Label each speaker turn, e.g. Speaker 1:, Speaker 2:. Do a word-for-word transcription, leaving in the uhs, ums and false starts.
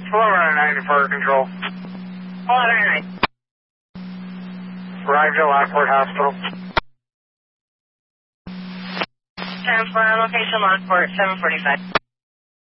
Speaker 1: eleven ninety for control.
Speaker 2: eleven nine.
Speaker 1: Arrived at Lockport Hospital.
Speaker 2: Transport on location, Lockport, seven forty-five.